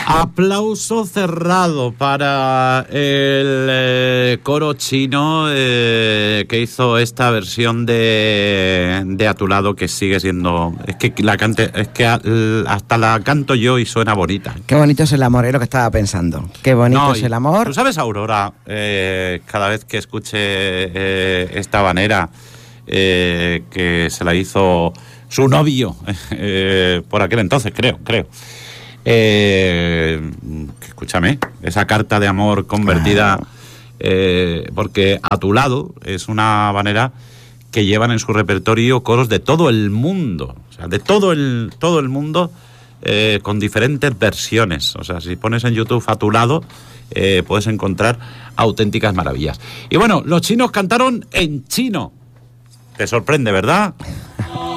Aplauso cerrado para el coro chino que hizo esta versión de A tu lado, que sigue siendo... Es que hasta la canto yo y suena bonita. Qué bonito es el amor, es lo que estaba pensando. Qué bonito es el amor. ¿Tú sabes, Aurora, cada vez que escuche esta habanera que se la hizo su novio por aquel entonces, creo... escúchame, esa carta de amor convertida, porque A tu lado es una habanera que llevan en su repertorio coros de todo el mundo, o sea, de todo el mundo, con diferentes versiones. O sea, si pones en YouTube A tu lado, puedes encontrar auténticas maravillas. Y bueno, los chinos cantaron en chino. Te sorprende, ¿verdad?